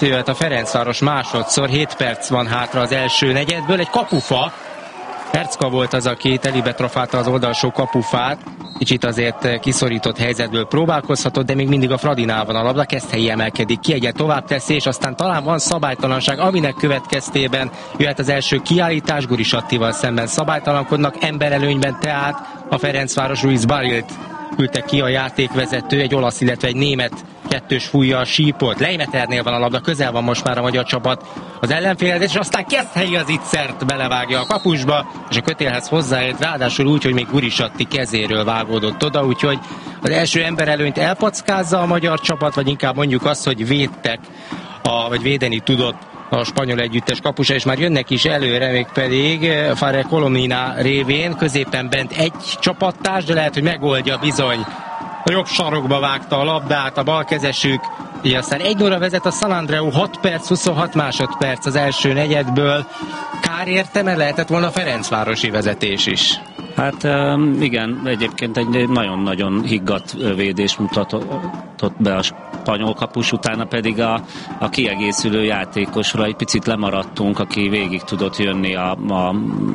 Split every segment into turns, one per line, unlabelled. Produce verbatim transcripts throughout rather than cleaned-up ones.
jöhet a Ferencváros másodszor, hét perc van hátra az első negyedből, egy kapufa. Percka volt az, aki telibe trafálta az oldalsó kapufát. Kicsit azért kiszorított helyzetből próbálkozhatott, de még mindig a Fradinál van a labda. Keszthelyi emelkedik ki, egyet tovább teszi, és aztán talán van szabálytalanság, aminek következtében jöhet az első kiállítás. Guris Attival szemben szabálytalankodnak, emberelőnyben tehát a Ferencváros Ruiz Barrilt küldte ki a játékvezető, egy olasz, illetve egy német kettős fújja a sípot. Leimeternél van a labda, közel van most már a magyar csapat az ellenfélhez, és aztán Keszthelyi az ittszert belevágja a kapusba, és a kötélhez hozzáért, ráadásul úgy, hogy még Guris Atti kezéről vágódott oda, úgyhogy az első emberelőnyt elpackázza a magyar csapat, vagy inkább mondjuk azt, hogy védtek, a, vagy védeni tudott a spanyol együttes kapusa, és már jönnek is előre, még pedig Fare Colomina révén, középen bent egy csapattárs, de lehet, hogy megoldja bizony. A jobb sarokba vágta a labdát, a balkezesük, így aztán egy nulla vezet a San Andreu, hat perc, huszonhat másodperc az első negyedből. Kár érte, mert lehetett volna Ferencvárosi vezetés is.
Hát igen, egyébként egy nagyon-nagyon higgadt védés mutatott be a spanyol kapus, utána pedig a, a kiegészülő játékosra egy picit lemaradtunk, aki végig tudott jönni a, a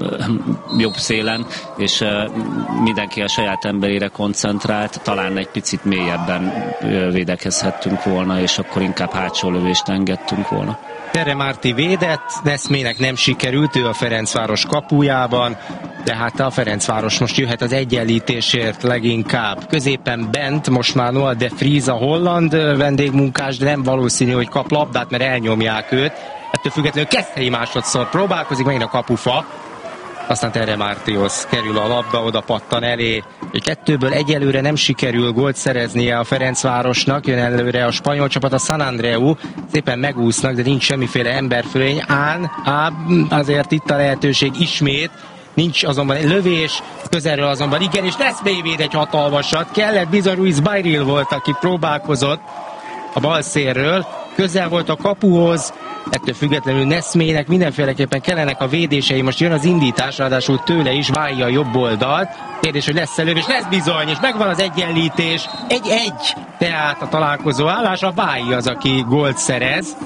jobb szélen, és mindenki a saját emberére koncentrált, talán egy picit mélyebben védekezhettünk volna, és akkor inkább hátsó lövést engedtünk volna.
Tere Márti védett, Neszmének nem sikerült, ő a Ferencváros kapujában, de hát a Ferencváros most jöhet az egyenlítésért leginkább. Középen bent most már Noah de Vries, a holland vendégmunkás, de nem valószínű, hogy kap labdát, mert elnyomják őt. Ettől függetlenül Keszthelyi másodszor próbálkozik, megint a kapufa. Aztán Tere Mártihoz kerül a labda, oda pattan elé. Kettőből egyelőre nem sikerül gólt szereznie a Ferencvárosnak, jön előre a spanyol csapat, a San Andreu, szépen megúsznak, de nincs semmiféle emberfölény. Án, ám azért itt a lehetőség ismét, nincs azonban egy lövés, közelről azonban igen, és Neszmé véd egy hatalmasat, kellett bizony, Ruiz Bairil volt, aki próbálkozott a bal szélről, közel volt a kapuhoz, ettől függetlenül Neszmének mindenféleképpen kellenek a védései, most jön az indítás, ráadásul tőle is válja a jobb oldalt. Kérdés, hogy lesz előbb, és lesz bizony, és megvan az egyenlítés. Egy-egy, tehát a találkozó állása, Vályi az, aki gólt szerez.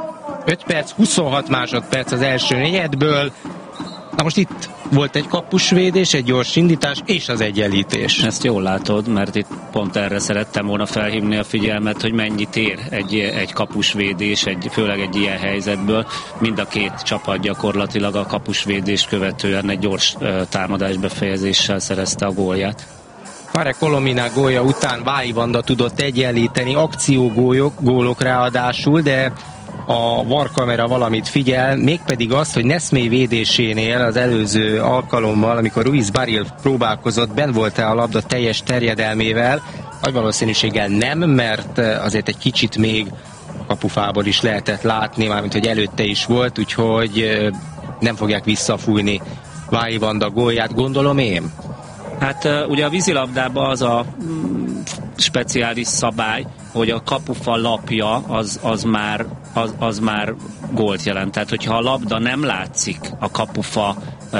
öt perc, huszonhat másodperc az első negyedből. Na most itt volt egy kapusvédés, egy gyors indítás és az egyenlítés.
Ezt jól látod, mert itt pont erre szerettem volna felhívni a figyelmet, hogy mennyit ér egy, egy kapusvédés, egy, főleg egy ilyen helyzetből. Mind a két csapat gyakorlatilag a kapusvédést követően egy gyors uh, támadás befejezéssel szerezte a gólját.
Fare Colomina gólja után Vályi Vanda tudott egyenlíteni, akciógólok gólok ráadásul, de a VAR-kamera valamit figyel, mégpedig azt, hogy Neszmé védésénél az előző alkalommal, amikor Ruiz Barril próbálkozott, benn volt-e a labda teljes terjedelmével, nagy valószínűséggel nem, mert azért egy kicsit még a kapufából is lehetett látni, mármint hogy előtte is volt, úgyhogy nem fogják visszafújni Vályi Vanda gólját, gondolom én.
Hát ugye a vízilabdában az a speciális szabály, hogy a kapufa lapja az, az, már, az, az már gólt jelent. Tehát, hogyha a labda nem látszik a kapufa uh,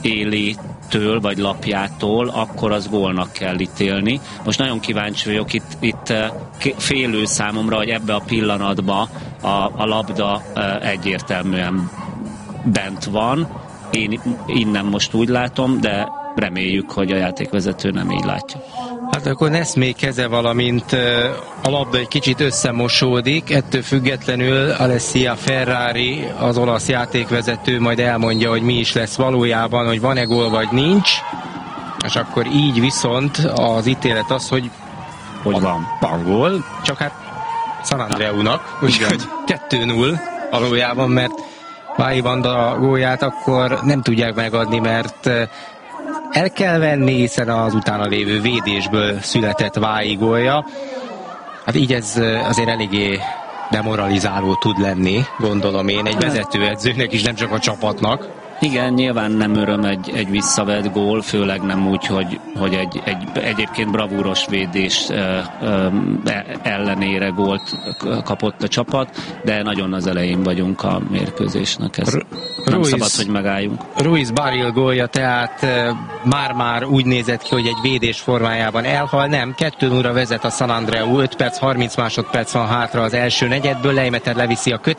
élétől, vagy lapjától, akkor az gólnak kell ítélni. Most nagyon kíváncsi vagyok, itt, itt uh, félő számomra, hogy ebbe a pillanatban a, a labda uh, egyértelműen bent van. Én innen most úgy látom, de reméljük, hogy a játékvezető nem így látja.
Hát akkor Neszmé keze, valamint a labda egy kicsit összemosódik, ettől függetlenül Alessia Ferrari, az olasz játékvezető majd elmondja, hogy mi is lesz valójában, hogy van-e gól vagy nincs, és akkor így viszont az ítélet az, hogy
hogy van.
Van gól, csak hát San Andreunak, úgyhogy kettő null valójában, mert Vályi Vanda gólját akkor nem tudják megadni, mert el kell venni, hiszen az utána lévő védésből született Vályi gólja. Hát így ez azért eléggé demoralizáló tud lenni, gondolom én, egy vezetőedzőnek is, nem csak a csapatnak.
Igen, nyilván nem öröm egy, egy visszavett gól, főleg nem úgy, hogy, hogy egy, egy egyébként bravúros védés ellenére gólt kapott a csapat, de nagyon az elején vagyunk a mérkőzésnek. Ez R- nem Ruiz, szabad, hogy megálljunk.
Ruiz Barril gólja, tehát már-már úgy nézett ki, hogy egy védés formájában elhal, nem, kettő nullra vezet a San Andreu, öt perc, harminc másodperc van hátra az első negyedből, Leimeter leviszi a köt